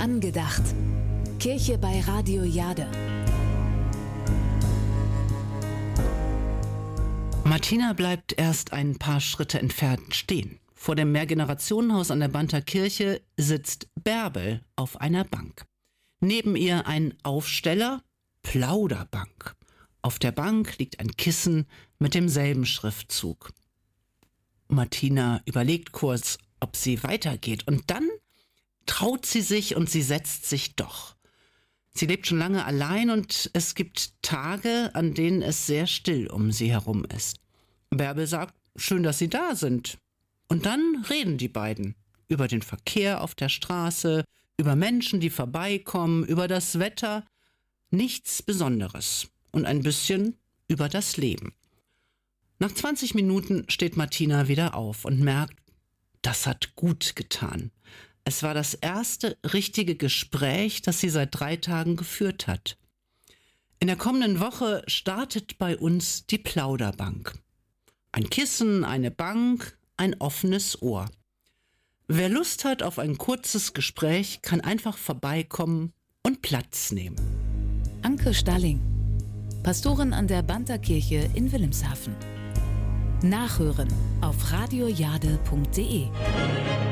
Angedacht. Kirche bei Radio Jade. Martina bleibt erst ein paar Schritte entfernt stehen. Vor dem Mehrgenerationenhaus an der Banter Kirche sitzt Bärbel auf einer Bank. Neben ihr ein Aufsteller, Plauderbank. Auf der Bank liegt ein Kissen mit demselben Schriftzug. Martina überlegt kurz, ob sie weitergeht, und dann traut sie sich und sie setzt sich doch. Sie lebt schon lange allein und es gibt Tage, an denen es sehr still um sie herum ist. Bärbel sagt, schön, dass Sie da sind. Und dann reden die beiden über den Verkehr auf der Straße, über Menschen, die vorbeikommen, über das Wetter. Nichts Besonderes und ein bisschen über das Leben. Nach 20 Minuten steht Martina wieder auf und merkt, das hat gut getan. Es war das erste richtige Gespräch, das sie seit 3 Tagen geführt hat. In der kommenden Woche startet bei uns die Plauderbank. Ein Kissen, eine Bank, ein offenes Ohr. Wer Lust hat auf ein kurzes Gespräch, kann einfach vorbeikommen und Platz nehmen. Anke Stalling, Pastorin an der Banter Kirche in Wilhelmshaven. Nachhören auf radiojade.de.